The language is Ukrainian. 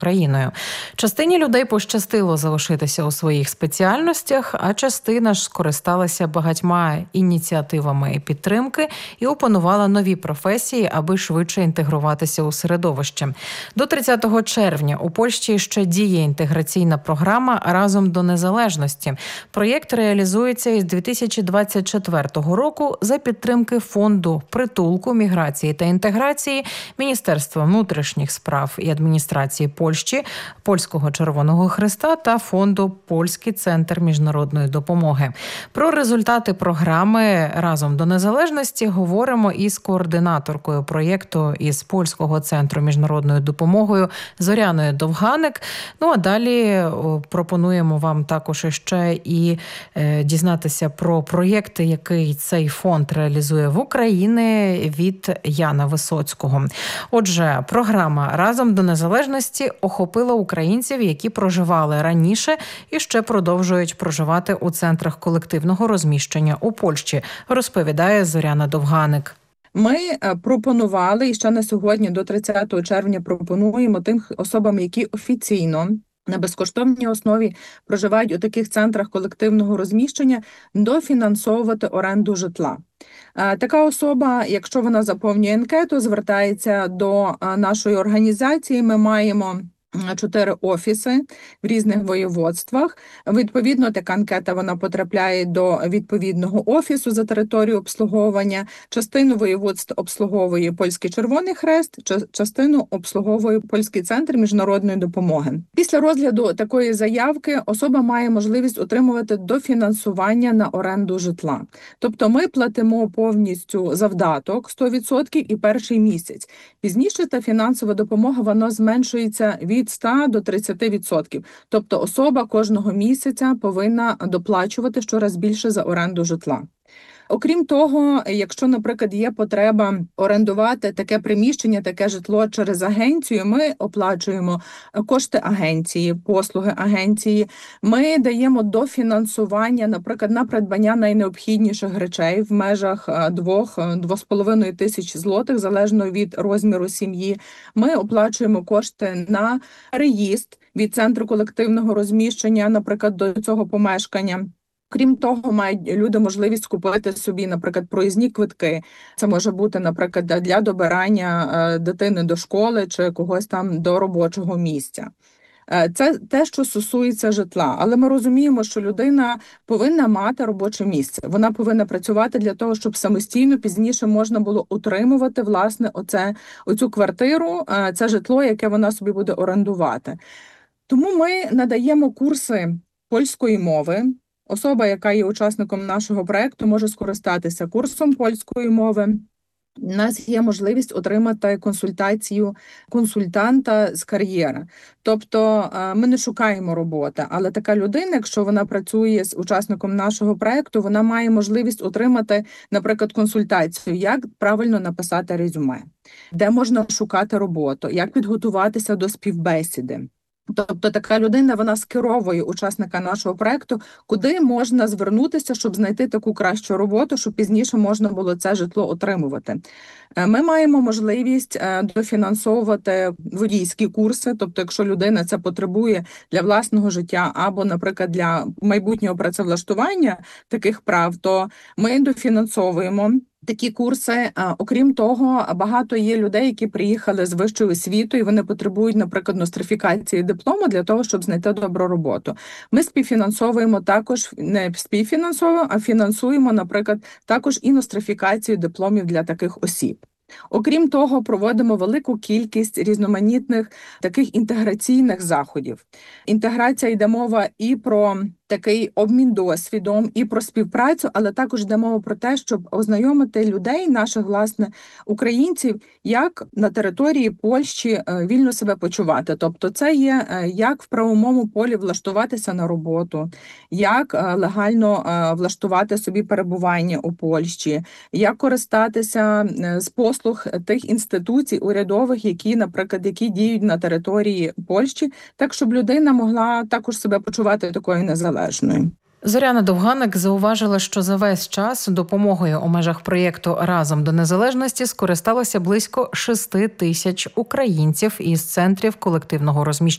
країною. Частині людей пощастило залишитися у своїх спеціальностях, а частина ж скористалася багатьма ініціативами підтримки і опанувала нові професії, аби швидше інтегруватися у середовище. До 30 червня у Польщі ще діє інтеграційна програма «Разом до незалежності». Проєкт реалізується із 2024 року за підтримки Фонду притулку, міграції та інтеграції, Міністерства внутрішніх справ і адміністрації Польщі, Польського Червоного Хреста та Фонду «Польський центр міжнародної допомоги». Про результати програми «Разом до незалежності» говоримо із координаторкою проєкту із Польського центру міжнародної допомоги Зоряною Довганик. Ну а далі пропонуємо вам також ще і дізнатися про проєкти, який цей фонд реалізує в Україні, від Яна Висоцького. Отже, програма «Разом до незалежності» охопила українців, які проживали раніше і ще продовжують проживати у центрах колективного розміщення у Польщі, розповідає Зоряна Довганик. Ми пропонували, і ще на сьогодні, до 30 червня, пропонуємо тим особам, які офіційно на безкоштовній основі проживають у таких центрах колективного розміщення, дофінансовувати оренду житла. Така особа, якщо вона заповнює анкету, звертається до нашої організації. Ми маємо 4 офіси в різних воєводствах. Відповідно, така анкета вона потрапляє до відповідного офісу за територію обслуговування. Частину воєводств обслуговує Польський Червоний Хрест, частину обслуговує Польський центр міжнародної допомоги. Після розгляду такої заявки особа має можливість отримувати дофінансування на оренду житла. Тобто ми платимо повністю завдаток 100% і перший місяць. Пізніше та фінансова допомога вона зменшується від 100 до 30%. Тобто особа кожного місяця повинна доплачувати щораз більше за оренду житла. Окрім того, якщо, наприклад, є потреба орендувати таке приміщення, таке житло через агенцію, ми оплачуємо кошти агенції, послуги агенції. Ми даємо дофінансування, наприклад, на придбання найнеобхідніших речей в межах 2-2,5 тисяч злотих, залежно від розміру сім'ї. Ми оплачуємо кошти на переїзд від центру колективного розміщення, наприклад, до цього помешкання. Крім того, мають люди можливість купити собі, наприклад, проїзні квитки. Це може бути, наприклад, для добирання дитини до школи чи когось там до робочого місця. Це те, що стосується житла. Але ми розуміємо, що людина повинна мати робоче місце. Вона повинна працювати для того, щоб самостійно пізніше можна було утримувати, власне, оцю квартиру, це житло, яке вона собі буде орендувати. Тому ми надаємо курси польської мови. Особа, яка є учасником нашого проєкту, може скористатися курсом польської мови. У нас є можливість отримати консультацію консультанта з кар'єри. Тобто ми не шукаємо роботи, але така людина, якщо вона працює з учасником нашого проєкту, вона має можливість отримати, наприклад, консультацію, як правильно написати резюме, де можна шукати роботу, як підготуватися до співбесіди. Тобто така людина, вона скеровує учасника нашого проєкту, куди можна звернутися, щоб знайти таку кращу роботу, щоб пізніше можна було це житло отримувати. Ми маємо можливість дофінансовувати водійські курси, тобто якщо людина це потребує для власного життя або, наприклад, для майбутнього працевлаштування таких прав, то ми дофінансовуємо такі курси. Окрім того, багато є людей, які приїхали з вищою освітою, і вони потребують, наприклад, нострифікації диплому для того, щоб знайти добру роботу. Ми співфінансовуємо також, не співфінансовуємо, а фінансуємо, наприклад, також і нострифікацію дипломів для таких осіб. Окрім того, проводимо велику кількість різноманітних таких інтеграційних заходів. Інтеграція, йде мова і про такий обмін досвідом, і про співпрацю, але також йде мова про те, щоб ознайомити людей, наших, власне, українців, як на території Польщі вільно себе почувати. Тобто це є, як в правовому полі влаштуватися на роботу, як легально влаштувати собі перебування у Польщі, як користатися з послуг тих інституцій урядових, які діють на території Польщі, так, щоб людина могла також себе почувати такою незалежною. Зоряна Довганик зауважила, що за весь час допомогою у межах проєкту «Разом до незалежності» скористалося близько 6 тисяч українців із центрів колективного розміщення